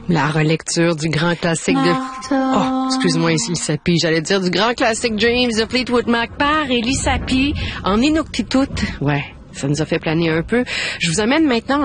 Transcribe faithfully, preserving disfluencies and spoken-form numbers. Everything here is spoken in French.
La relecture du grand classique de... Oh, excuse-moi, il s'appuie. J'allais dire du grand classique Dreams de Fleetwood Mac par Elie Sapi en Inuktitut. Ouais, ça nous a fait planer un peu. Je vous amène maintenant